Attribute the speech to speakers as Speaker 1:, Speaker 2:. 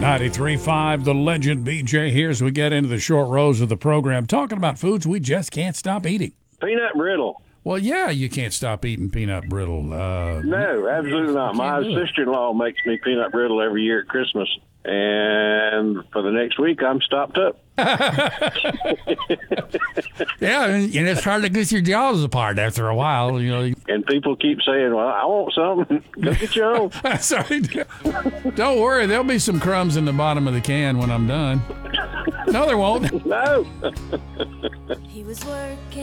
Speaker 1: 93.5, The Legend. BJ here as we get into the short rows of the program, talking about foods we just can't stop eating.
Speaker 2: Peanut brittle.
Speaker 1: Well, yeah, you can't stop eating peanut brittle.
Speaker 2: No, absolutely not. My sister-in-law makes me peanut brittle every year at Christmas. And for the next week, I'm stopped up.
Speaker 1: Yeah, and it's hard to get your jaws apart after a while, you know.
Speaker 2: And people keep saying, well, I want something. Go get your own.
Speaker 1: Sorry. Don't worry, there'll be some crumbs in the bottom of the can when I'm done. No, there won't.
Speaker 2: No.
Speaker 3: He was working.